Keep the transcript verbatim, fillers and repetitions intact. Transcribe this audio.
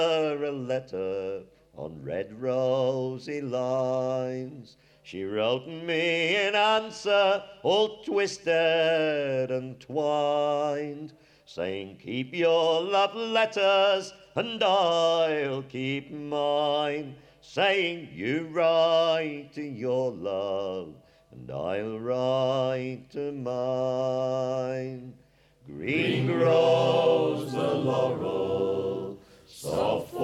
her a letter on red rosy lines. She wrote me an answer all twisted and twined, saying, keep your love letters and I'll keep mine, saying, you write to your love and I'll write to mine. Green grows the laurel, soft